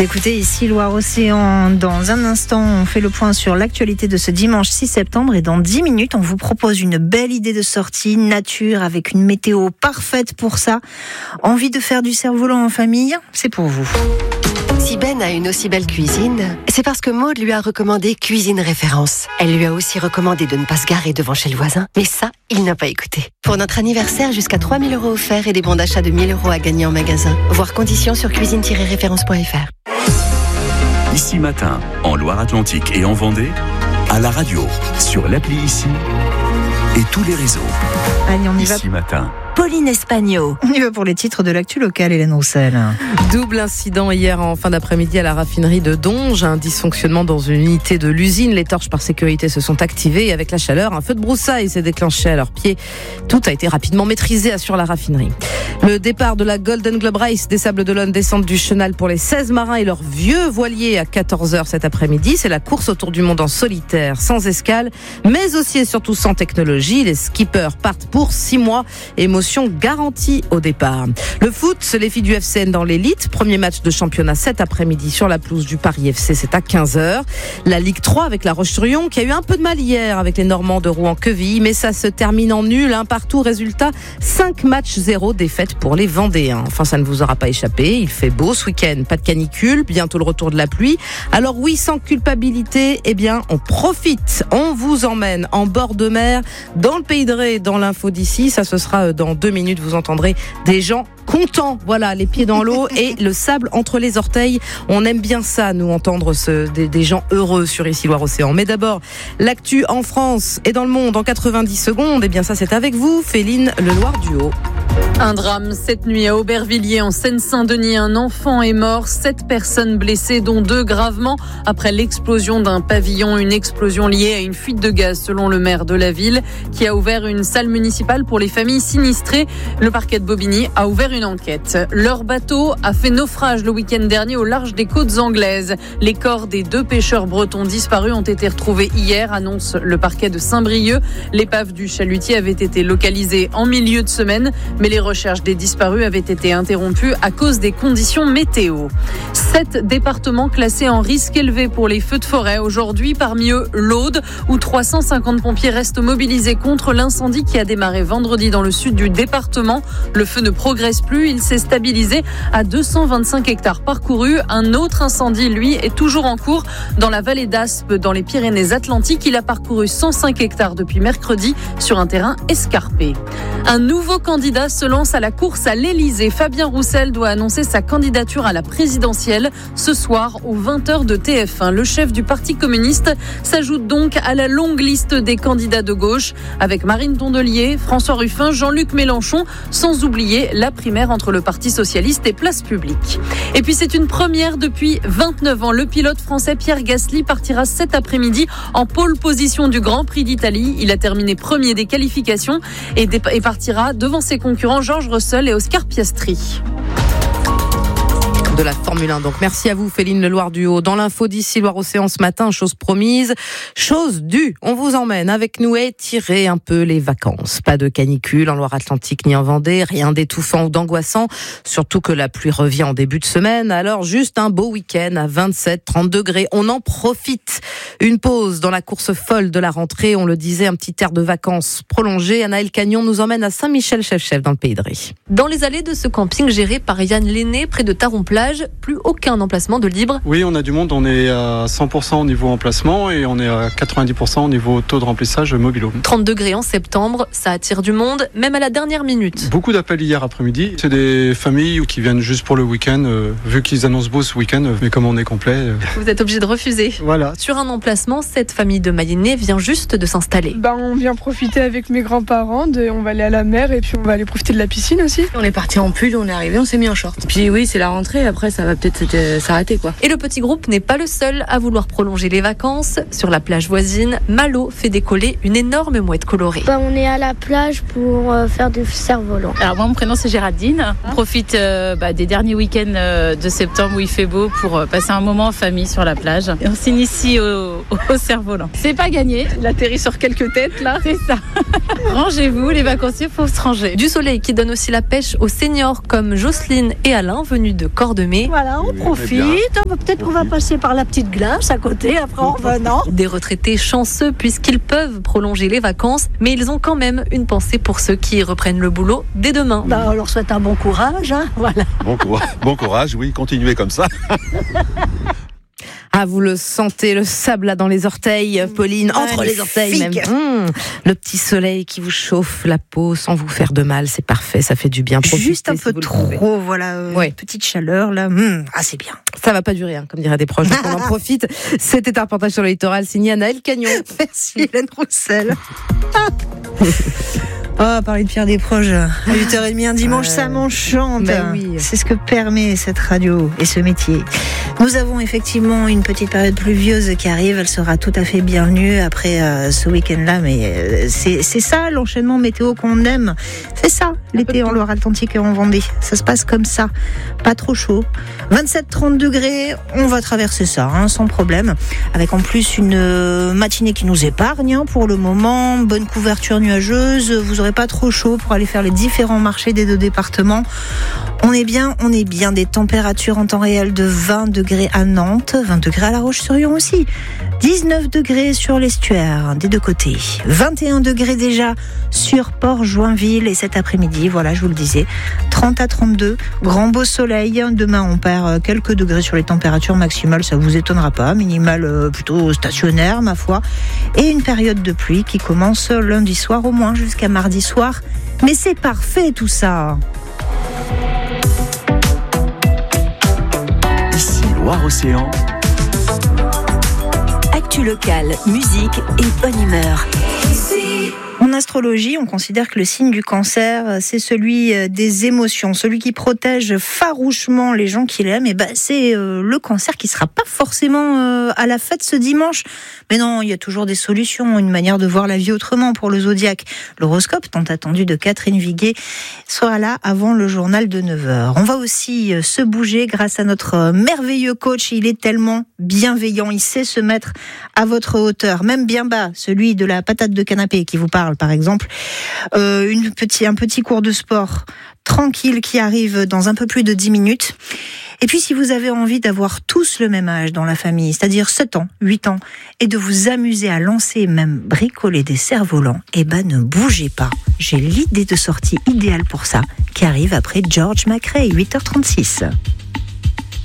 Vous écoutez ici Loire-Océan. Dans un instant, on fait le point sur l'actualité de ce dimanche 6 septembre et dans 10 minutes, on vous propose une belle idée de sortie nature avec une météo parfaite pour ça. Envie de faire du cerf-volant en famille? C'est pour vous. Si Ben a une aussi belle cuisine, c'est parce que Maud lui a recommandé Cuisine Référence. Elle lui a aussi recommandé de ne pas se garer devant chez le voisin, mais ça, il n'a pas écouté. Pour notre anniversaire, jusqu'à 3 000 € offerts et des bons d'achat de 1 000 € à gagner en magasin. Voir conditions sur cuisine-référence.fr. Ici Matin, en Loire-Atlantique et en Vendée, à la radio, sur l'appli Ici et tous les réseaux. Allez, on y va. Ici Matin. Pauline Espagno. On y va pour les titres de l'actu locale, Hélène Roussel. Double incident hier en fin d'après-midi à la raffinerie de Donge. Un dysfonctionnement dans une unité de l'usine. Les torches par sécurité se sont activées et avec la chaleur, un feu de broussailles s'est déclenché à leurs pieds. Tout a été rapidement maîtrisé, assure la raffinerie. Le départ de la Golden Globe Race des Sables-d'Olonne descente du Chenal pour les 16 marins et leurs vieux voiliers à 14h cet après-midi. C'est la course autour du monde en solitaire, sans escale, mais aussi et surtout sans technologie. Les skippers partent pour 6 mois. Émotion garantie au départ. Le foot, les filles du FCN dans l'élite. Premier match de championnat cet après-midi sur la pelouse du Paris FC, c'est à 15h. La Ligue 3 avec la Roche-sur-Yon qui a eu un peu de mal hier avec les Normands de Rouen-Quevilly, mais ça se termine en nul, partout. Résultat, 5 matchs 0, défaite pour les Vendéens. Enfin, ça ne vous aura pas échappé. Il fait beau ce week-end, pas de canicule, bientôt le retour de la pluie. Alors oui, sans culpabilité, on profite. On vous emmène en bord de mer, dans le Pays de Ré, dans l'info d'ici. Ça, ce sera dans 2 minutes. Vous entendrez des gens contents. Voilà, les pieds dans l'eau et le sable entre les orteils. On aime bien ça, nous, entendre des gens heureux sur ici Loire-Océan. Mais d'abord, l'actu en France et dans le monde en 90 secondes. Ça, c'est avec vous, Féline Leloir-Duhaut. Un drame cette nuit à Aubervilliers en Seine-Saint-Denis. Un enfant est mort, 7 personnes blessées, dont 2 gravement après l'explosion d'un pavillon. Une explosion liée à une fuite de gaz, selon le maire de la ville, qui a ouvert une salle municipale pour les familles sinistrées. Le parquet de Bobigny a ouvert une enquête. Leur bateau a fait naufrage le week-end dernier au large des côtes anglaises. Les corps des 2 pêcheurs bretons disparus ont été retrouvés hier, annonce le parquet de Saint-Brieuc. L'épave du chalutier avait été localisée en milieu de semaine, mais les recherches des disparus avaient été interrompues à cause des conditions météo. 7 départements classés en risque élevé pour les feux de forêt. Aujourd'hui, parmi eux, l'Aude, où 350 pompiers restent mobilisés contre l'incendie qui a démarré vendredi dans le sud du département. Le feu ne progresse plus, il s'est stabilisé à 225 hectares parcourus. Un autre incendie, lui, est toujours en cours dans la vallée d'Aspe, dans les Pyrénées-Atlantiques. Il a parcouru 105 hectares depuis mercredi sur un terrain escarpé. Un nouveau candidat se lance à la course à l'Elysée. Fabien Roussel doit annoncer sa candidature à la présidentielle ce soir aux 20h de TF1. Le chef du Parti communiste s'ajoute donc à la longue liste des candidats de gauche avec Marine Tondelier, François Ruffin, Jean-Luc Mélenchon, sans oublier la primaire entre le Parti socialiste et Place Publique. Et puis c'est une première depuis 29 ans. Le pilote français Pierre Gasly partira cet après-midi en pole position du Grand Prix d'Italie. Il a terminé premier des qualifications et partira devant ses concurrents George Russell et Oscar Piastri. De la Formule 1. Donc merci à vous, Féline Leloir-Duhaut. Dans l'info d'ici Loire-Océan ce matin, chose promise, chose due. On vous emmène avec nous étirer un peu les vacances. Pas de canicule en Loire-Atlantique ni en Vendée, rien d'étouffant ou d'angoissant, surtout que la pluie revient en début de semaine. Alors juste un beau week-end à 27-30 degrés. On en profite. Une pause dans la course folle de la rentrée. On le disait, un petit air de vacances prolongé. Anaëlle Cagnon nous emmène à Saint-Michel-Chef-Chef dans le Pays de Ré. Dans les allées de ce camping géré par Yann Lenné, près de Taron-Plage, plus aucun emplacement de libre. Oui, on a du monde, on est à 100% au niveau emplacement et on est à 90% au niveau taux de remplissage mobile. 30 degrés en septembre, ça attire du monde, même à la dernière minute. Beaucoup d'appels hier après-midi. C'est des familles qui viennent juste pour le week-end, vu qu'ils annoncent beau ce week-end, mais comme on est complet... Vous êtes obligé de refuser. Voilà. Sur un emplacement, cette famille de Mayennais vient juste de s'installer. On vient profiter avec mes grands-parents, on va aller à la mer et puis on va aller profiter de la piscine aussi. On est parti en pull, on est arrivé, on s'est mis en short. Puis oui, c'est la rentrée, après ça va peut-être s'arrêter quoi. Et le petit groupe n'est pas le seul à vouloir prolonger les vacances. Sur la plage voisine, Malo fait décoller une énorme mouette colorée. On est à la plage pour faire du cerf-volant. Alors moi mon prénom c'est Géraldine. On profite des derniers week-ends de septembre où il fait beau pour passer un moment en famille sur la plage. Et on s'initie au cerf-volant. C'est pas gagné, il atterrit sur quelques têtes là. C'est ça. Rangez-vous, les vacanciers, faut se ranger. Du soleil qui donne aussi la pêche aux seniors comme Jocelyne et Alain venus de Cordes de mai. Voilà, on profite. Peut-être qu'on va passer par la petite glace à côté après en revenant. Des retraités chanceux puisqu'ils peuvent prolonger les vacances, mais ils ont quand même une pensée pour ceux qui reprennent le boulot dès demain. On leur souhaite un bon courage. Voilà. Bon courage, oui, continuez comme ça. Ah, vous le sentez, le sable là dans les orteils, Pauline, entre les orteils même. Le petit soleil qui vous chauffe la peau sans vous faire de mal, c'est parfait, ça fait du bien. Profitez, juste un peu trop, voilà, petite chaleur là, c'est bien. Ça va pas durer, comme diraient des proches, donc on en profite. C'était un reportage sur le littoral signé Anaël Cagnon. Merci Hélène Roussel. Parler de Pierre Desproges à 8h30 un dimanche, ça m'enchante. Oui. C'est ce que permet cette radio et ce métier. Nous avons effectivement une petite période pluvieuse qui arrive, elle sera tout à fait bienvenue après ce week-end-là, mais c'est ça l'enchaînement météo qu'on aime. C'est ça, l'été en Loire-Atlantique et en Vendée. Ça se passe comme ça, pas trop chaud. 27-30 degrés, on va traverser ça sans problème, avec en plus une matinée qui nous épargne pour le moment, bonne couverture nuageuse, vous aurez pas trop chaud pour aller faire les différents marchés des 2 départements. On est bien, des températures en temps réel de 20 degrés à Nantes, 20 degrés à La Roche-sur-Yon aussi, 19 degrés sur l'estuaire des 2 côtés, 21 degrés déjà sur Port-Joinville et cet après-midi, voilà, je vous le disais, 30 à 32, grand beau soleil. Demain, on perd quelques degrés sur les températures maximales, ça vous étonnera pas, minimal plutôt stationnaire, ma foi, et une période de pluie qui commence lundi soir au moins jusqu'à mardi soir. Mais c'est parfait tout ça. Ici Loire-Océan. Actu locale, musique et bonne humeur. En astrologie, on considère que le signe du cancer, c'est celui des émotions, celui qui protège farouchement les gens qu'il aime. Et c'est le cancer qui sera pas forcément à la fête ce dimanche. Mais non, il y a toujours des solutions, une manière de voir la vie autrement pour le zodiaque. L'horoscope, tant attendu de Catherine Viguet, sera là avant le journal de 9h. On va aussi se bouger grâce à notre merveilleux coach. Il est tellement bienveillant, il sait se mettre à votre hauteur, même bien bas, celui de la patate de canapé qui vous parle par exemple. Un petit cours de sport tranquille qui arrive dans un peu plus de 10 minutes. Et puis si vous avez envie d'avoir tous le même âge dans la famille, c'est-à-dire 7 ans, 8 ans, et de vous amuser à lancer et même bricoler des cerfs-volants, ne bougez pas. J'ai l'idée de sortie idéale pour ça, qui arrive après George McRae, 8h36.